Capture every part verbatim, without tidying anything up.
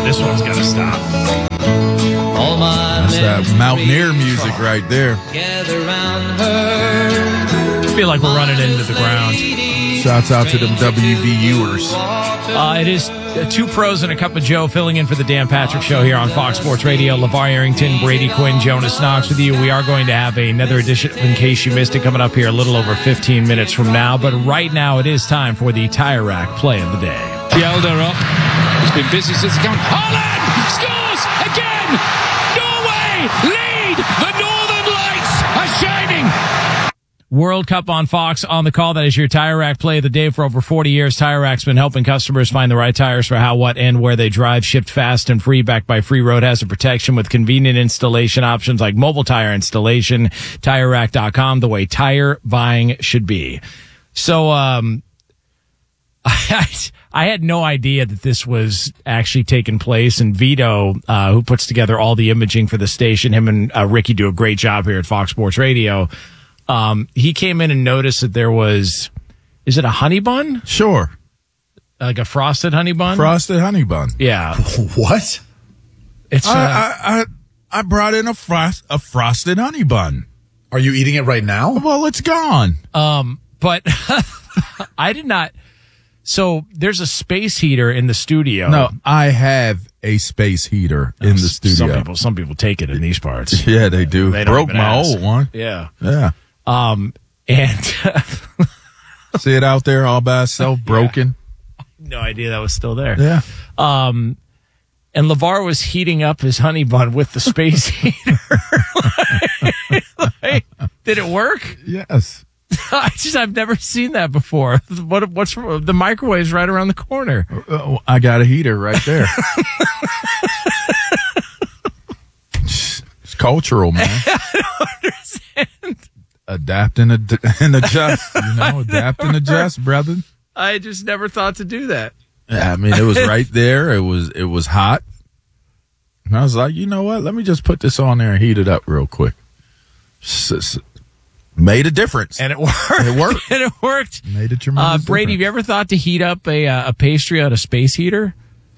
this one's got to stop. All my That's that mountaineer music right there. I feel like we're running into the ground. Shouts out to them W V Uers. Uh, it is two pros and a cup of Joe filling in for the Dan Patrick Show here on Fox Sports Radio. LeVar Arrington, Brady Quinn, Jonas Knox with you. We are going to have another edition, in case you missed it, coming up here a little over fifteen minutes from now. But right now it is time for the Tire Rack play of the day. Fielder up. He's been busy since he came. Holland scores again! Norway lead! The Northern Lights are shining! World Cup on Fox on the call. That is your Tire Rack play of the day. For over forty years, Tire Rack's been helping customers find the right tires for how, what, and where they drive. Shipped fast and free, backed by free road hazard protection with convenient installation options like mobile tire installation. Tire Rack dot com, the way tire buying should be. So, um, I, I had no idea that this was actually taking place. And Vito, uh, who puts together all the imaging for the station, him and uh, Ricky do a great job here at Fox Sports Radio. Um, he came in and noticed that there was, is it a honey bun? Sure. Like a frosted honey bun? Frosted honey bun. Yeah. What? It's, uh, I, I, I, I brought in a frost, a frosted honey bun. Are you eating it right now? Well, it's gone. um, but I did not. So there's a space heater in the studio. No, I have a space heater in the studio. Some people, some people take it in these parts. Yeah, they do. They don't Broke even my ask. old one. Yeah. Yeah. Um, and See it out there all by itself, broken. no idea that was still there. Yeah. Um, and LeVar was heating up his honey bun with the space heater. like, like, did it work? Yes. I just, I've never seen that before. What, what's the microwave's right around the corner? Uh, I got a heater right there. it's, it's cultural, man. I don't understand. Adapt and, ad- and adjust, you know, adapt and adjust, brother. I just never thought to do that. Yeah, I mean, it was right there. It was, it was hot. And I was like, you know what? Let me just put this on there and heat it up real quick. S- s- Made a difference. And it worked. It worked. and it worked. Made a tremendous Uh, Brady, have you ever thought to heat up a, uh, a pastry out of space heater?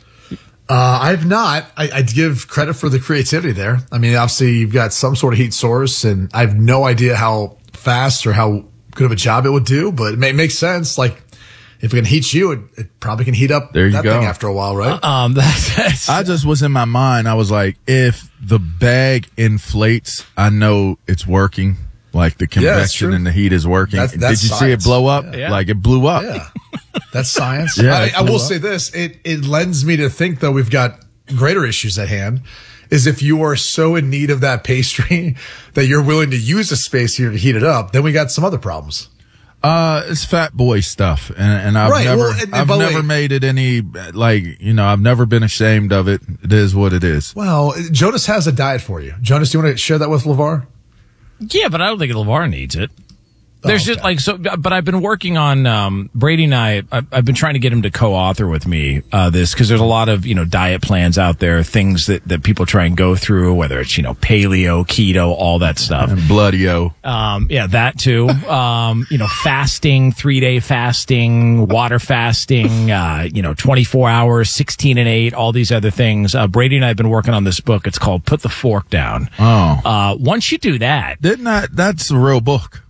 Uh, I've not. I, I'd give credit for the creativity there. I mean, obviously you've got some sort of heat source, and I have no idea how fast or how good of a job it would do, but it, may, it makes sense. Like, if it can heat you, it, it probably can heat up There you that go. thing after a while, right? Um, that's, that's I just was in my mind. I was like, if the bag inflates, I know it's working. Like the Yeah, that's convection true. and the heat is working. That's- that's Did you see it science. blow up? Yeah. Like it blew up. Yeah. That's science. Yeah, I, it I will blew up. say this. It, it lends me to think, though, we've got greater issues at hand. Is if you are so in need of that pastry that you're willing to use a space heater to heat it up, then we got some other problems. Uh, it's fat boy stuff. And, and I've Right, never, well, and- and I've by the never way- made it any, like, you know, I've never been ashamed of it. It is what it is. Well, Jonas has a diet for you. Jonas, do you want to share that with LeVar? Yeah, but I don't think LeVar needs it. There's Oh, just like so, but I've been working on um, Brady and I. I've, I've been trying to get him to co-author with me uh, this because there's a lot of you know diet plans out there, things that, that people try and go through, whether it's you know paleo, keto, all that stuff. And bloody-o. Um, yeah, that too. Um, you know, fasting, three day fasting, water fasting, uh, you know, twenty-four hours, sixteen and eight, all these other things. Uh, Brady and I have been working on this book. It's called Put the Fork Down. Oh. Uh, once you do that, Didn't that, that's a real book.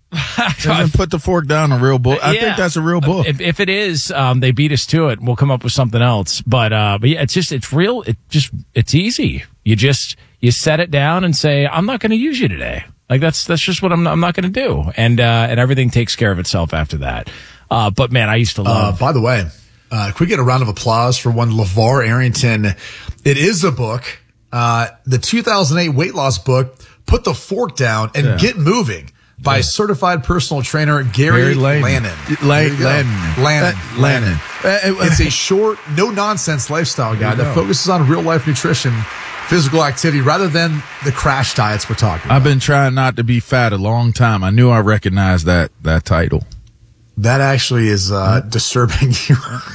Doesn't Put the Fork Down a real book? I Yeah. think that's a real book. If, if it is, um, they beat us to it. We'll come up with something else. But, uh, but yeah, it's just, it's real. It just, it's easy. You just, you set it down and say, I'm not going to use you today. Like that's, that's just what I'm, I'm not going to do. And, uh, and everything takes care of itself after that. Uh, but man, I used to Uh, love. by the way, uh, can we get a round of applause for one LeVar Arrington? It is a book, uh, the two thousand eight weight loss book, Put the Fork Down and Yeah. Get Moving by certified personal trainer Gary, Gary Lannon. Lannon. La- There you go. Lannon. Lannon. Uh, Lannon. Uh, It's a short, no nonsense lifestyle guide you that go. focuses on real life nutrition, physical activity, rather than the crash diets we're talking about. I've been trying not to be fat a long time. I knew I recognized that, that title. That actually is uh, disturbing you.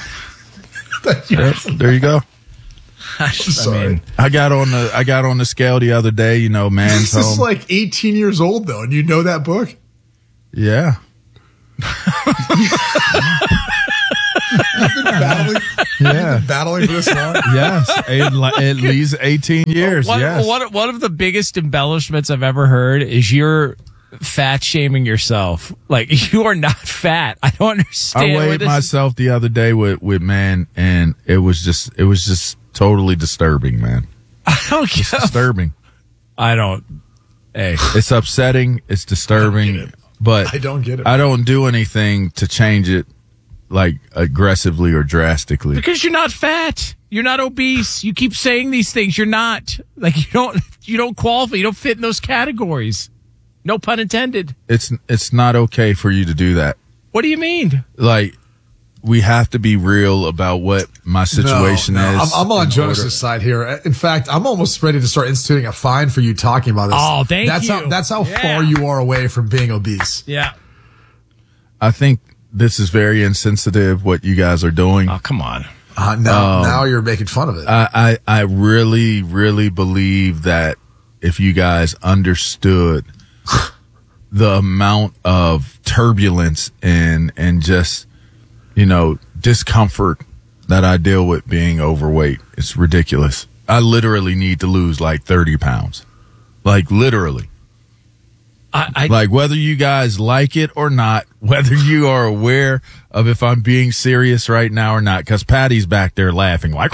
That you- Yep, there you go. I sorry. mean, I got on the I got on the scale the other day. You know, man's This is home. like eighteen years old, though, and you know that book? Yeah. battling, Yeah. battling for this long. Yes, at, li- at least eighteen years. One, yes. one, one of the biggest embellishments I've ever heard is you're fat shaming yourself. Like, you are not fat. I don't I understand. where weighed this- myself the other day with, with man, and it was just it was just totally disturbing, man. I don't It's get disturbing. I don't. Hey, It's upsetting. It's disturbing. it. But I don't get it. I don't do anything to change it, like aggressively or drastically. because you're not fat. You're not obese. You keep saying these things. You're not. Like, you don't. You don't qualify. You don't fit in those categories. No pun intended. It's it's not okay for you to do that. What do you mean? Like, we have to be real about what my situation No, no, is. I'm, I'm on in Jonas's order- side here. In fact, I'm almost ready to start instituting a fine for you talking about this. Oh, thank that's you. How, that's how Yeah. far you are away from being obese. Yeah. I think this is very insensitive what you guys are doing. Oh, come on. Uh, now, now you're making fun of it. I, I I really really believe that if you guys understood the amount of turbulence and and just you know discomfort that I deal with being overweight, it's ridiculous. I literally need to lose like thirty pounds, like literally. I, I Like whether you guys like it or not, whether you are aware of if I'm being serious right now or not, because Patty's back there laughing like,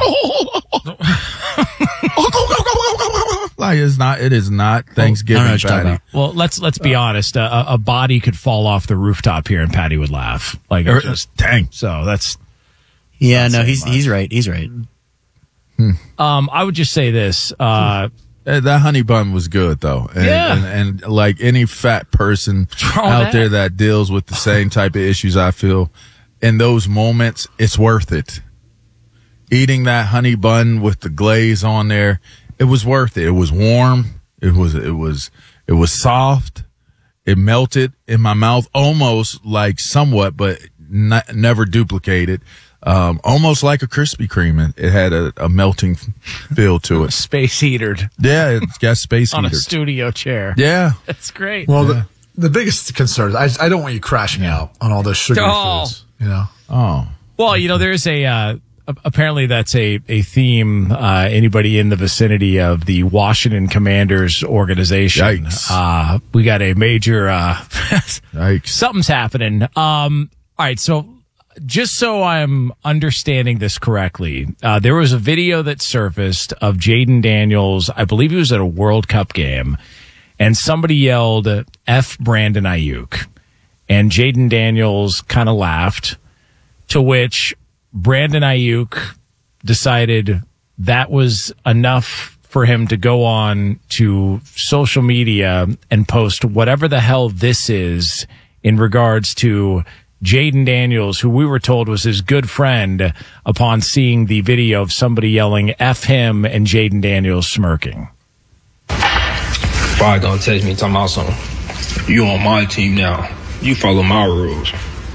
like it's not, it is not Thanksgiving, I don't know what you're talking Patty. about. well, let's let's be honest. Uh, a, a body could fall off the rooftop here, and Patty would laugh. Like, Er, it just, Dang. so that's. Yeah, no, he's he's right. He's right. Um, I would just say this. Uh, Uh, That honey bun was good though, and, Yeah. and, and like any fat person wrong with out that? there that deals with the same type of issues, I feel in those moments it's worth it. Eating that honey bun with the glaze on there, it was worth it. It was warm. It was it was it was soft. It melted in my mouth almost like somewhat, but not, never duplicated. Um, almost like a Krispy Kreme. It had a, a melting feel to it. space heatered Yeah, it's got space on a heater. studio chair. Yeah. That's great. well, the, the biggest concern is I, I don't want you crashing out on all those sugary Oh. foods. You know, Oh. Well, you know, there's a, uh, a- apparently that's a, a theme, uh, anybody in the vicinity of the Washington Commanders organization. Yikes. Uh, we got a major, uh, Yikes. something's happening. Um, all right. So just so I'm understanding this correctly, uh, there was a video that surfaced of Jaden Daniels. I believe he was at a World Cup game, and somebody yelled, F Brandon Ayuk. And Jaden Daniels kind of laughed, to which Brandon Ayuk decided that was enough for him to go on to social media and post whatever the hell this is in regards to Jaden Daniels, who we were told was his good friend, upon seeing the video of somebody yelling F him and Jaden Daniels smirking. Probably gonna text me talking about something. You on my team now. You follow my rules.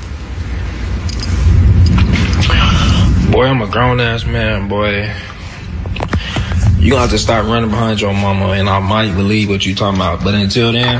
Boy, I'm a grown ass man, boy. You gonna have to start running behind your mama, and I might believe what you talking about. But until then,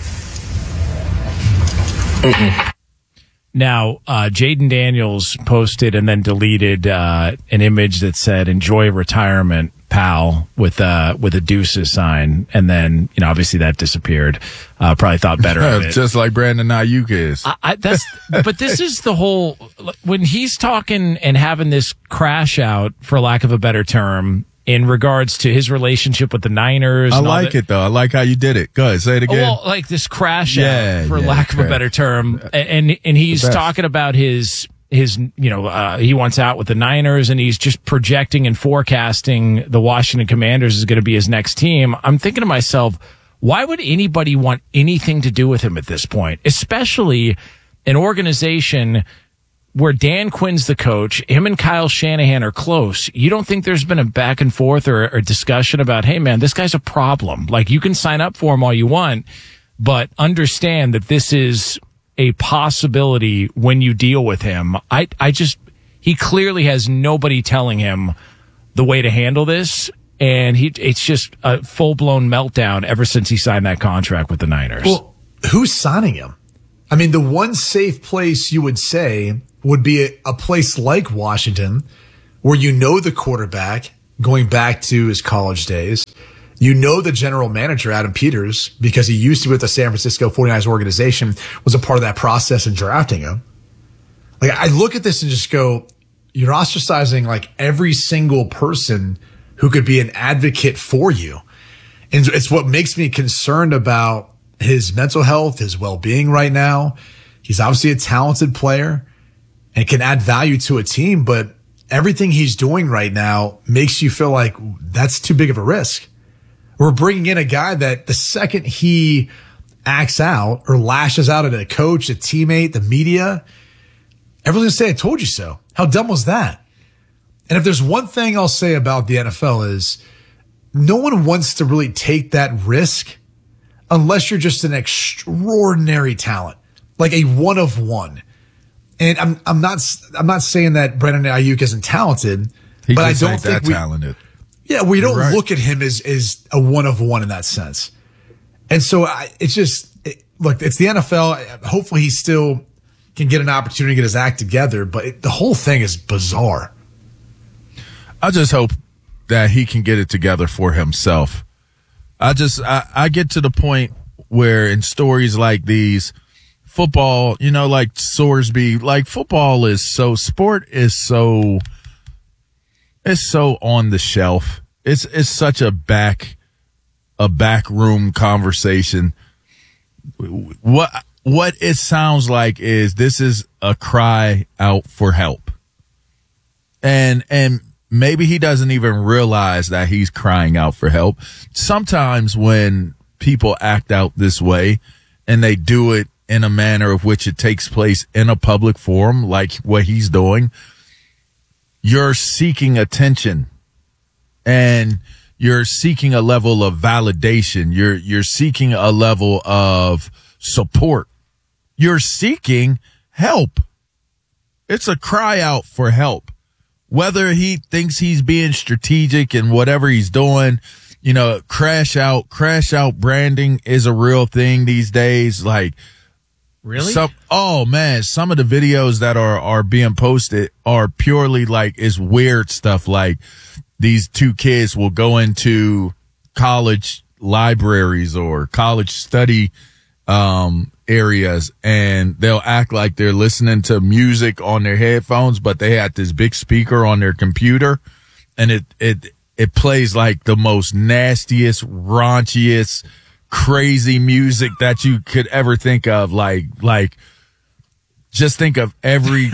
mm-mm. Now, uh, Jaden Daniels posted and then deleted uh, an image that said "Enjoy retirement, pal," with uh, with a deuces sign, and then you know obviously that disappeared. Uh, probably thought better of it. Just like Brandon Ayuk is. I, I, that's, but this is the whole when he's talking and having this crash out, for lack of a better term, in regards to his relationship with the Niners. I and all like that. it though. I like how you did it. Go ahead, say it again. Well, like this crash Yeah, out, for yeah, lack of a crash. better term, and and he's The best. talking about his his you know uh, he wants out with the Niners, and he's just projecting and forecasting the Washington Commanders is going to be his next team. I'm thinking to myself, why would anybody want anything to do with him at this point, especially an organization where Dan Quinn's the coach, him and Kyle Shanahan are close? You don't think there's been a back and forth or a discussion about, hey man, this guy's a problem. Like, you can sign up for him all you want, but understand that this is a possibility when you deal with him. I, I just, he clearly has nobody telling him the way to handle this. And he, it's just a full blown meltdown ever since he signed that contract with the Niners. well, who's signing him? I mean, the one safe place you would say would be a, a place like Washington, where you know the quarterback going back to his college days. You know the general manager, Adam Peters, because he used to be with the San Francisco forty-niners organization, was a part of that process in drafting him. Like, I look at this and just go, you're ostracizing like every single person who could be an advocate for you. And it's what makes me concerned about his mental health, his well-being right now. He's obviously a talented player and can add value to a team, but everything he's doing right now makes you feel like that's too big of a risk. We're bringing in a guy that the second he acts out or lashes out at a coach, a teammate, the media, everyone's going to say, I told you so. How dumb was that? And if there's one thing I'll say about the N F L is no one wants to really take that risk unless you're just an extraordinary talent, like a one of one. And I'm, I'm not, I'm not saying that Brandon Ayuk isn't talented, He but I just don't ain't think that we, talented. Yeah, we don't right. look at him as, as a one of one in that sense. And so I, it's just, it, look, it's the N F L. Hopefully he still can get an opportunity to get his act together, but it, the whole thing is bizarre. I just hope that he can get it together for himself. I just, I, I get to the point where in stories like these, football, you know, like Sorsby, like football is so, sport is so, it's so on the shelf. It's, it's such a back, a back room conversation. What, what it sounds like is this is a cry out for help. And, and maybe he doesn't even realize that he's crying out for help. Sometimes when people act out this way and they do it in a manner of which it takes place in a public forum, like what he's doing, you're seeking attention and you're seeking a level of validation. You're, you're seeking a level of support. You're seeking help. It's a cry out for help. Whether he thinks he's being strategic in whatever he's doing, you know, crash out, crash out branding is a real thing these days. Like, really? Some, oh man, some of the videos that are, are being posted are purely like, is weird stuff. Like these two kids will go into college libraries or college study, um, areas and they'll act like they're listening to music on their headphones, but they had this big speaker on their computer and it, it, it plays like the most nastiest, raunchiest, crazy music that you could ever think of. Like, like just think of every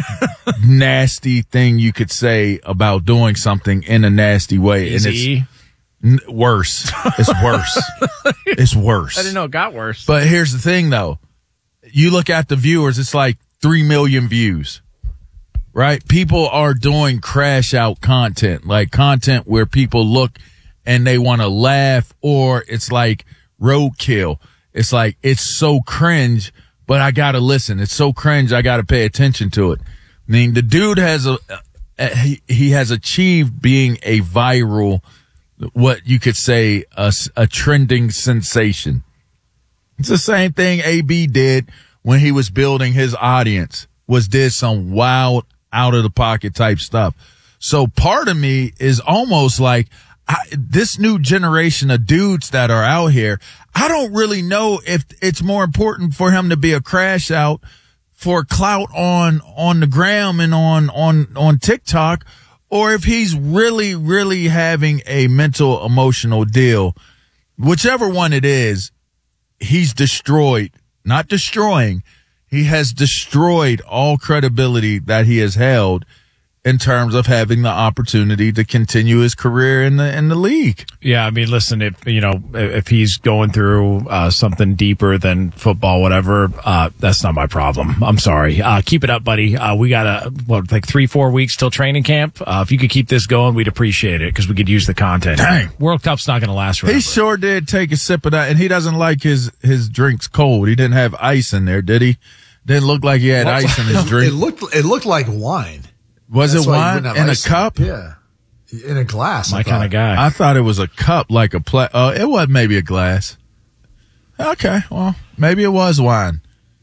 nasty thing you could say about doing something in a nasty way. Easy. And it's n- worse. It's worse. It's worse. I didn't know it got worse. But here's the thing though. You look at the viewers, it's like three million views, right? People are doing crash out content, like content where people look and they want to laugh, or it's like roadkill. It's like, it's so cringe, but I got to listen. It's so cringe. I got to pay attention to it. I mean, the dude has a, a he, he has achieved being a viral, what you could say, a, a trending sensation. It's the same thing A B did when he was building his audience, was did some wild out of the pocket type stuff. So part of me is almost like I, this new generation of dudes that are out here, I don't really know if it's more important for him to be a crash out for clout on, on the gram and on, on, on TikTok, or if he's really, really having a mental, emotional deal. Whichever one it is, he's destroyed, not destroying. He has destroyed all credibility that he has held in terms of having the opportunity to continue his career in the in the league. Yeah, I mean, listen, if you know if he's going through uh, something deeper than football, whatever, uh, that's not my problem. I'm sorry. Uh, keep it up, buddy. Uh, we got a what, like three, four weeks till training camp. Uh, if you could keep this going, we'd appreciate it because we could use the content. Dang. World Cup's not going to last forever. He sure did take a sip of that, and he doesn't like his his drinks cold. He didn't have ice in there, did he? Didn't look like he had well, ice in his drink. It looked it looked like wine. Was That's it wine in a cup? In yeah, in a glass. My kind of guy. I thought it was a cup, like a pla- uh, it was maybe a glass. Okay, well, maybe it was wine.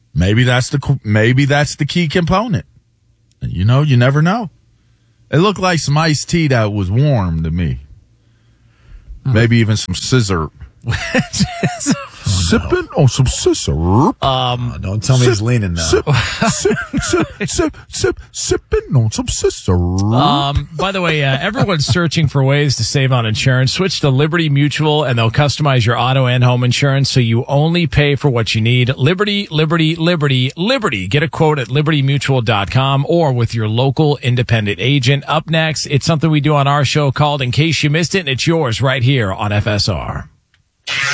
Maybe that's the maybe that's the key component. You know, you never know. It looked like some iced tea that was warm to me. Maybe even some scissor. Sipping on some scissor. Um, oh, don't tell me sip, he's leaning now. Sip, sip, sip, sip, sip, sipping on some scissor. Um, by the way, uh, everyone's searching for ways to save on insurance. Switch to Liberty Mutual, and they'll customize your auto and home insurance so you only pay for what you need. Liberty, Liberty, Liberty, Liberty. Get a quote at liberty mutual dot com or with your local independent agent. Up next, it's something we do on our show called In Case You Missed It, and it's yours right here on F S R.